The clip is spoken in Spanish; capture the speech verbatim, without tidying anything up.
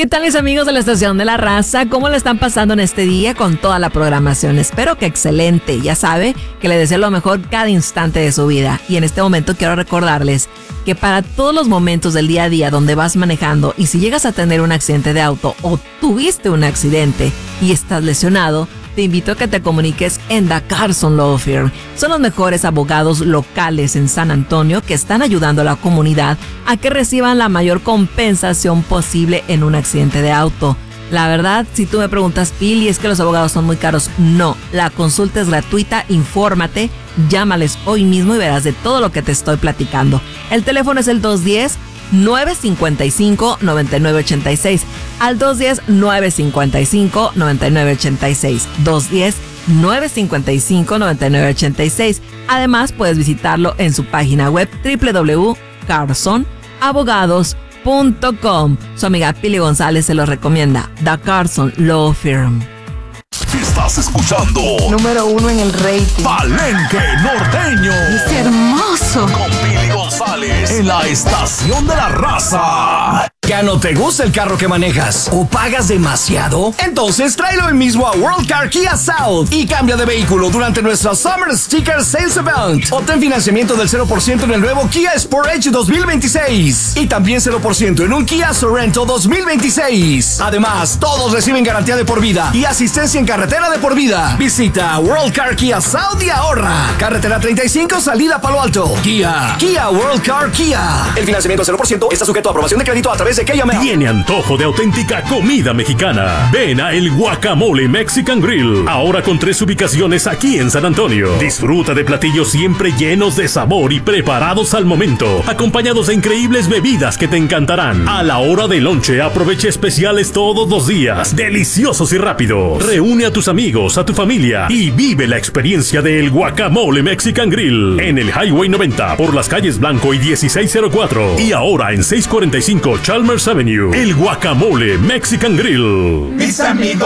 ¿Qué tal, mis amigos de la Estación de la Raza? ¿Cómo lo están pasando en este día con toda la programación? Espero que excelente. Ya sabe que le deseo lo mejor cada instante de su vida. Y en este momento quiero recordarles que para todos los momentos del día a día donde vas manejando y si llegas a tener un accidente de auto o tuviste un accidente y estás lesionado, te invito a que te comuniques en The Carson Law Firm. Son los mejores abogados locales en San Antonio que están ayudando a la comunidad a que reciban la mayor compensación posible en un accidente de auto. La verdad, si tú me preguntas, Pili, es que los abogados son muy caros. No, la consulta es gratuita, infórmate, llámales hoy mismo y verás de todo lo que te estoy platicando. El teléfono es el dos uno cero, nueve cinco cinco, nueve nueve ocho seis, al dos uno cero, nueve cinco cinco, nueve nueve ocho seis, dos uno cero, nueve cinco cinco, nueve nueve ocho seis. Además, puedes visitarlo en su página web doble u doble u doble u punto carson abogados punto com. Su amiga Pili González se lo recomienda. The Carson Law Firm. Estás escuchando número uno en el rating, Palenque Norteño. Es hermoso. Con Pili González en la Estación de la Raza. ¿Ya no te gusta el carro que manejas o pagas demasiado? Entonces tráelo hoy mismo a World Car Kia South y cambia de vehículo durante nuestra Summer Sticker Sales Event. Obtén financiamiento del cero por ciento en el nuevo Kia Sportage dos mil veintiséis y también cero por ciento en un Kia Sorento dos mil veintiséis. Además, todos reciben garantía de por vida y asistencia en carretera de por vida. Visita World Car Kia South y ahorra. Carretera treinta y cinco, salida Palo Alto. Kia, Kia World Car Kia. El financiamiento cero por ciento está sujeto a aprobación de crédito a través de Tiene antojo de auténtica comida mexicana. Ven a El Guacamole Mexican Grill. Ahora con tres ubicaciones aquí en San Antonio. Disfruta de platillos siempre llenos de sabor y preparados al momento, acompañados de increíbles bebidas que te encantarán. A la hora del lonche aprovecha especiales todos los días, deliciosos y rápidos. Reúne a tus amigos, a tu familia y vive la experiencia de El Guacamole Mexican Grill en el Highway noventa por las calles Blanco y dieciséis cero cuatro y ahora en seiscientos cuarenta y cinco Chalmers Avenue. El Guacamole Mexican Grill. Mis amigos